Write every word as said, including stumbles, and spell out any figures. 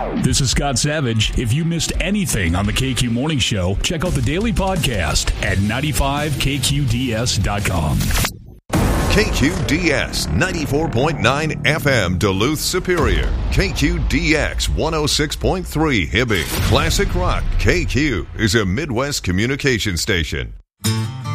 This is Scott Savage. If you missed anything on the K Q Morning Show, check out the daily podcast at ninety-five K Q D S dot com. K Q D S ninety-four point nine F M Duluth Superior. K Q D X one oh six point three Hibbing. Classic Rock. K Q is a Midwest communication station.